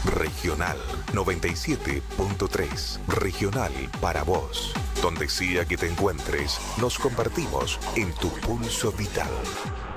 Regional 97.3. Regional para vos. Donde sea que te encuentres, nos compartimos en tu pulso vital.